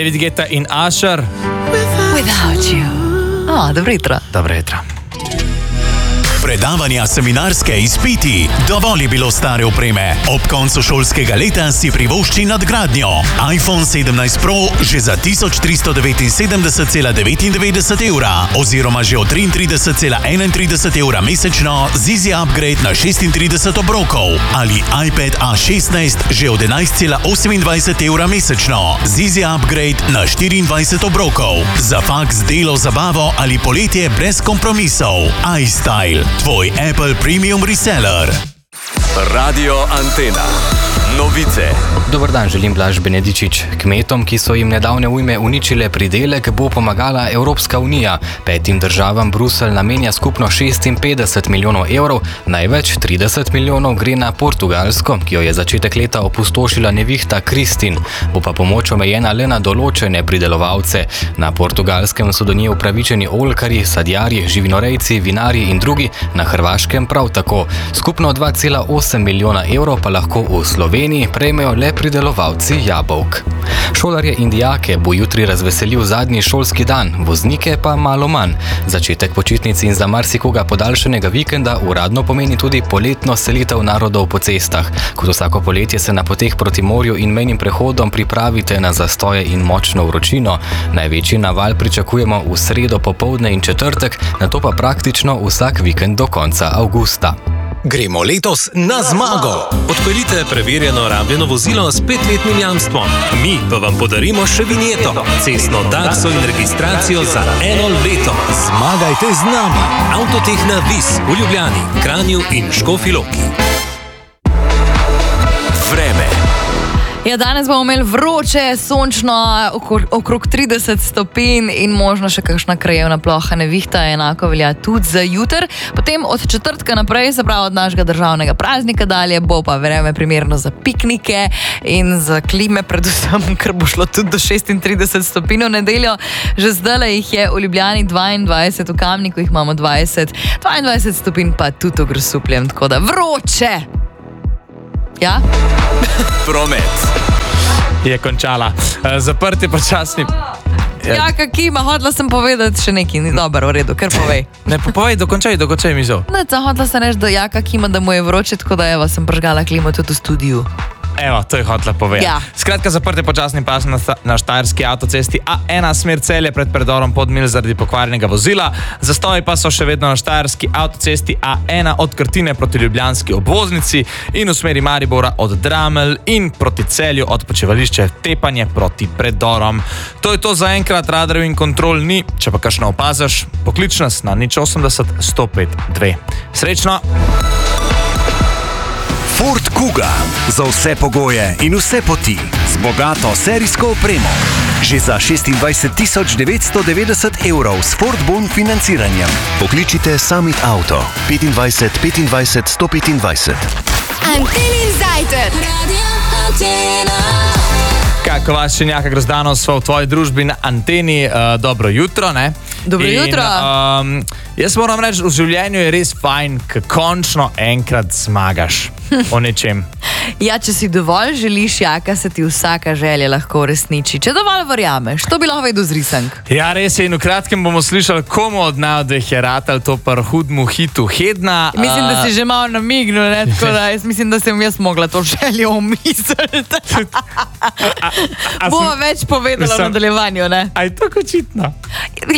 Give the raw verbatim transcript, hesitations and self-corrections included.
David Guetta in Usher. Without you. O, dobro jutro. Dobro jutro. Predavanja, seminarske izpiti, dovolj je bilo stare opreme. Ob koncu šolskega leta si privošči nadgradnjo. iPhone sedemnajst Pro že za tisoč tristo devetinsedemdeset cela devetindevetdeset evra oziroma že od triintrideset cela enaintrideset evra mesečno z Easy Upgrade na šestintrideset obrokov ali iPad A šestnajst že od enajst cela osemindvajset evra mesečno z Easy Upgrade na štiriindvajset obrokov. Za faks, delo, zabavo ali poletje brez kompromisov. iStyle. Tvoj Apple Premium Reseller. Radio Antena. Novice. Dober dan, želim Blaž Benedičič. Kmetom, ki so jim nedavne ujme uničile pridelek, bo pomagala Evropska unija. Petim državam Bruselj namenja skupno šestinpetdeset milijonov evrov, največ trideset milijonov gre na Portugalsko, ki jo je začetek leta opustošila nevihta Kristin. Bo pa pomoč omejena le na določene pridelovalce. Na Portugalskem so do nje upravičeni oljkarji, sadjarji, živinorejci, vinarji in drugi, na Hrvaškem prav tako. Skupno dva cela osem milijona evrov pa lahko v Sloveniji prejmejo le pridelovalci jabolk. Šolarje in dijake bo jutri razveselil zadnji šolski dan, voznike pa malo manj. Začetek počitnic in za marsikoga podaljšanega vikenda uradno pomeni tudi poletno selitev narodov po cestah. Kot vsako poletje se na poteh proti morju in mejnim prehodom pripravite na zastoje in močno vročino. Največji naval pričakujemo v sredo popoldne in četrtek, nato pa praktično vsak vikend do konca avgusta. Gremo letos na zmago! Odpeljite preverjeno rabljeno vozilo s petletnim jamstvom. Mi pa vam podarimo še vinjeto, cestno takso in registracijo za eno leto. Zmagajte z nami! Avtotehna Vis v Ljubljani, Kranju in Škofji Loki. Vreme. Ja, danes bomo imeli vroče, sončno, okrog trideset stopinj in možno še kakšna krajevna ploha nevihta, enako velja tudi za jutr. Potem od četrtka naprej, se pravi od našega državnega praznika dalje, bo pa vreme primerno za piknike in za klime, predvsem, ker bo šlo tudi do šestintrideset stopinj v nedeljo. Že zdaj jih je v Ljubljani dvaindvajset, v Kamniku jih imamo dvajset, dvaindvajset stopinj pa tudi v Grosupljem, tako da vroče! Ja? Promet. Je končala. Zaprti počasni. Ja, kakima, hodila sem povedati še nekaj, ni dobro, v redu, ker povej. Ne, povej, dokončaj, dokončaj misel. Ne, hodila sem reči, da Jaka kima, da mu je vroče, tako da evo, sem pržgala klimo tudi v studiu. Evo, to je hotela povedati. Ja. Skratka, zaprti počasni pas na, na štajerski avtocesti A ena smer Celje pred predorom Podmilj zaradi pokvarjenega vozila. Zastoji pa so še vedno na štajerski avtocesti A ena od Krtine proti ljubljanski obvoznici in v smeri Maribora od Dramelj in proti Celju od počivališče Tepanje proti predorom. To je to za enkrat, radarjev in kontrol ni. Če pa kakšno opaziš, poklič nas na nič osemdeset sto pet dve. Srečno! Ford Kuga. Za vse pogoje in vse poti. Z bogato serijsko opremo. Že za šestindvajset tisoč devetsto devetdeset evrov s Ford Bon financiranjem. Pokličite Summit Auto. petindvajset petindvajset sto petindvajset. Antenin zajtrk. Kako vas še njaka Grozdanov smo v tvoji družbi na Anteni. Uh, dobro jutro, ne? Dobro in, jutro. Um, jaz moram reči, v življenju je res fajn, ko končno enkrat zmagaš o nečem. Ja, če si dovolj želiš, Jaka, se ti vsaka želja lahko uresniči. Če dovolj verjameš, to bi lahko vedel z risank. Ja, res je, in v kratkem bomo slišali, komu od navdeh je ratal to par hudmu hitu Hedna. Mislim, da si že malo namignil, ne? Tako da jaz mislim, da sem jaz mogla to željo umisliti. Bomo več povedala v nadaljevanju, ne? A je tako očitno?